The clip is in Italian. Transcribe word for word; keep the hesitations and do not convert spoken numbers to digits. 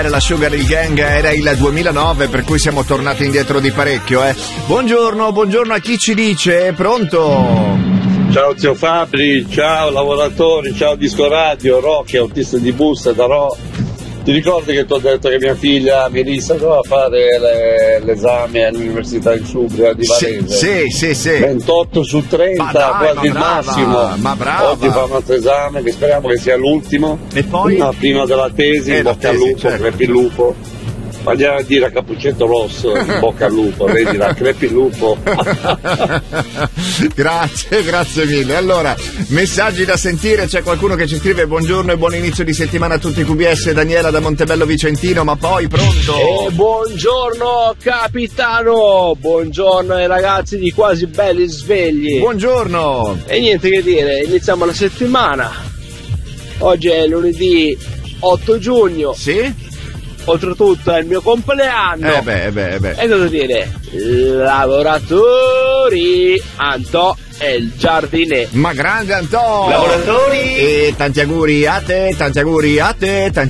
La Sugar Hill Gang era il duemilanove, per cui siamo tornati indietro di parecchio, eh. Buongiorno, buongiorno a chi ci dice, pronto? Ciao zio Fabri, ciao lavoratori, ciao Disco Radio, Rocky, autista di busta da Ro. Ti ricordi che ti ho detto che mia figlia Melissa doveva fare le, l'esame all'Università in Subria di Varese? Sì, sì, sì. ventotto su trenta, ma dai, quasi ma il brava, massimo. Ma brava. Oggi fa un altro esame che speriamo che sia l'ultimo. E poi? No, prima della tesi, eh, in bocca al lupo, certo. crepi il lupo. Andiamo a dire a Cappuccetto Rosso, in bocca al lupo, vedi la crepi il lupo. Grazie, grazie mille. Allora, messaggi da sentire, c'è qualcuno che ci scrive buongiorno e buon inizio di settimana a tutti Q B S, Daniela da Montebello Vicentino, ma poi pronto? E buongiorno capitano, buongiorno ai ragazzi di Quasi Belli Svegli. Buongiorno. E niente che dire, iniziamo la settimana. Oggi è lunedì otto giugno. Sì? Oltretutto è il mio compleanno. Eh beh, eh beh, eh beh. E cosa dire? Lavoratori, Antò è il giardiniere. Ma grande Antò! Lavoratori! E tanti auguri a te, tanti auguri a te, tanti